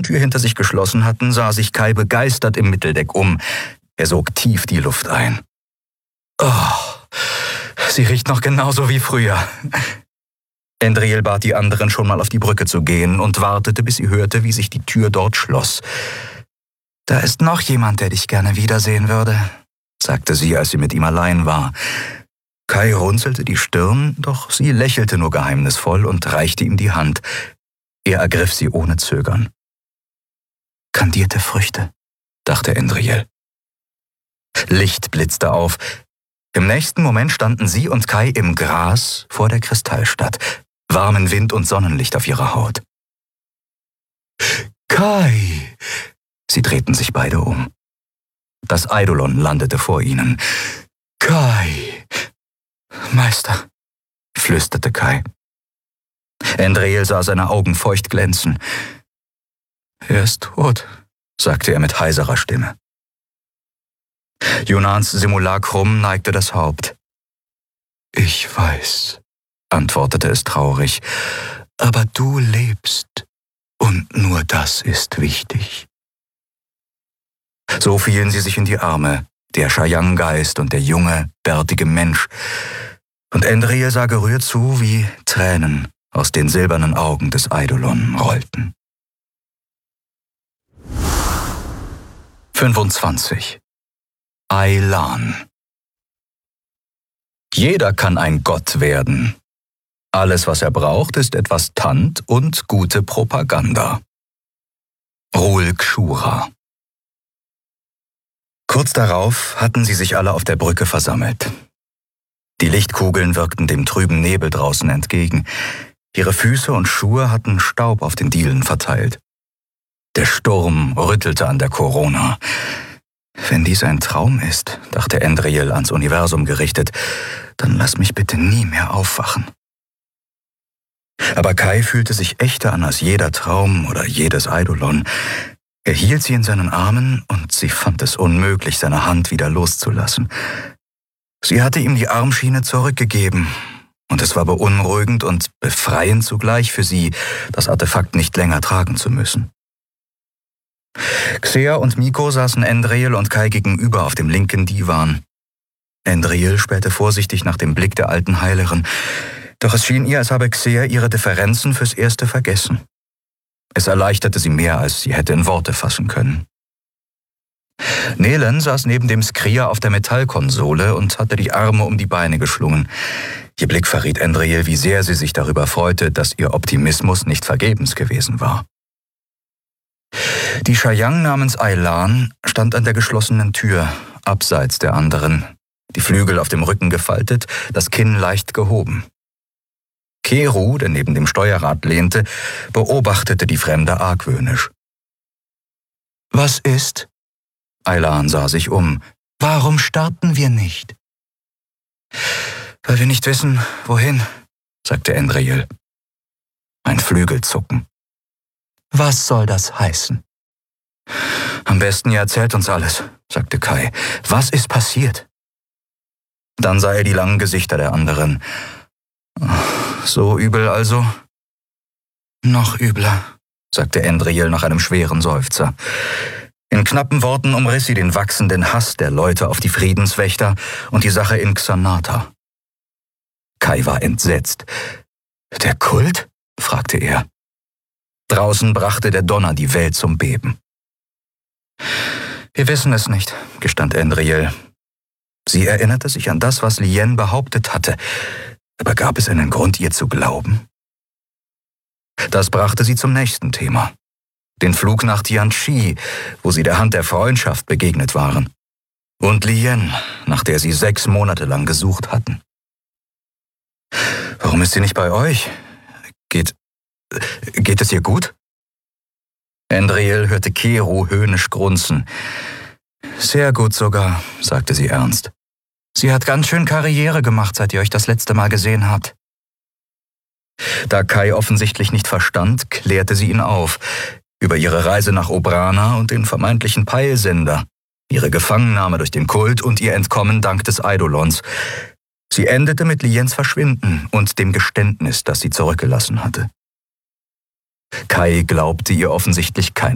Tür hinter sich geschlossen hatten, sah sich Kai begeistert im Mitteldeck um. Er sog tief die Luft ein. »Oh, sie riecht noch genauso wie früher.« Endriel bat die anderen schon mal auf die Brücke zu gehen und wartete, bis sie hörte, wie sich die Tür dort schloss. »Da ist noch jemand, der dich gerne wiedersehen würde«, sagte sie, als sie mit ihm allein war. Kai runzelte die Stirn, doch sie lächelte nur geheimnisvoll und reichte ihm die Hand. Er ergriff sie ohne Zögern. »Kandierte Früchte«, dachte Endriel. Licht blitzte auf. Im nächsten Moment standen sie und Kai im Gras vor der Kristallstadt, warmen Wind und Sonnenlicht auf ihrer Haut. »Kai!« Sie drehten sich beide um. Das Eidolon landete vor ihnen. »Kai!« »Meister«, flüsterte Kai. Endriel sah seine Augen feucht glänzen. »Er ist tot«, sagte er mit heiserer Stimme. Junans Simulacrum neigte das Haupt. »Ich weiß«, antwortete es traurig, »aber du lebst, und nur das ist wichtig.« So fielen sie sich in die Arme, der Chayang-Geist und der junge, bärtige Mensch, und Endriel sah gerührt zu, wie Tränen aus den silbernen Augen des Eidolon rollten. 25. Ailan. Jeder kann ein Gott werden. Alles, was er braucht, ist etwas Tant und gute Propaganda. Rul Kshura. Kurz darauf hatten sie sich alle auf der Brücke versammelt. Die Lichtkugeln wirkten dem trüben Nebel draußen entgegen. Ihre Füße und Schuhe hatten Staub auf den Dielen verteilt. Der Sturm rüttelte an der Korona. »Wenn dies ein Traum ist«, dachte Endriel ans Universum gerichtet, »dann lass mich bitte nie mehr aufwachen.« Aber Kai fühlte sich echter an als jeder Traum oder jedes Eidolon. Er hielt sie in seinen Armen und sie fand es unmöglich, seine Hand wieder loszulassen. Sie hatte ihm die Armschiene zurückgegeben, und es war beunruhigend und befreiend zugleich für sie, das Artefakt nicht länger tragen zu müssen. Xea und Miko saßen Endriel und Kai gegenüber auf dem linken Divan. Endriel spähte vorsichtig nach dem Blick der alten Heilerin, doch es schien ihr, als habe Xea ihre Differenzen fürs Erste vergessen. Es erleichterte sie mehr, als sie hätte in Worte fassen können. Nelen saß neben dem Skria auf der Metallkonsole und hatte die Arme um die Beine geschlungen. Ihr Blick verriet Endriel, wie sehr sie sich darüber freute, dass ihr Optimismus nicht vergebens gewesen war. Die Chayang namens Ailan stand an der geschlossenen Tür, abseits der anderen, die Flügel auf dem Rücken gefaltet, das Kinn leicht gehoben. Keru, der neben dem Steuerrad lehnte, beobachtete die Fremde argwöhnisch. »Was ist?« Ailan sah sich um. »Warum starten wir nicht?« »Weil wir nicht wissen, wohin«, sagte Endriel. Ein Flügelzucken. »Was soll das heißen?« »Am besten ihr erzählt uns alles«, sagte Kai. »Was ist passiert?« Dann sah er die langen Gesichter der anderen. »So übel also?« »Noch übler«, sagte Endriel nach einem schweren Seufzer. In knappen Worten umriss sie den wachsenden Hass der Leute auf die Friedenswächter und die Sache in Xanata. Kai war entsetzt. »Der Kult?« fragte er. Draußen brachte der Donner die Welt zum Beben. »Wir wissen es nicht«, gestand Endriel. Sie erinnerte sich an das, was Lien behauptet hatte. Aber gab es einen Grund, ihr zu glauben? Das brachte sie zum nächsten Thema. Den Flug nach Tianchi, wo sie der Hand der Freundschaft begegnet waren. Und Lien, nach der sie 6 Monate lang gesucht hatten. »Warum ist sie nicht bei euch? Geht es ihr gut?« Endriel hörte Keru höhnisch grunzen. »Sehr gut sogar«, sagte sie ernst. »Sie hat ganz schön Karriere gemacht, seit ihr euch das letzte Mal gesehen habt.« Da Kai offensichtlich nicht verstand, klärte sie ihn auf. Über ihre Reise nach Obrana und den vermeintlichen Peilsender, ihre Gefangennahme durch den Kult und ihr Entkommen dank des Eidolons. Sie endete mit Liens Verschwinden und dem Geständnis, das sie zurückgelassen hatte. Kai glaubte ihr offensichtlich kein